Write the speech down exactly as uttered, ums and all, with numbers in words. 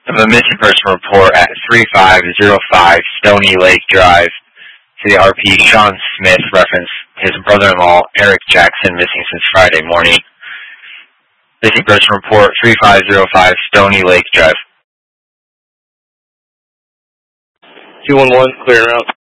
of a missing person report at three five zero five Stony Lake Drive. City R P Sean Smith referenced his brother-in-law, Eric Jackson, missing since Friday morning. Missing person report three five zero five Stony Lake Drive. two one one, clear route.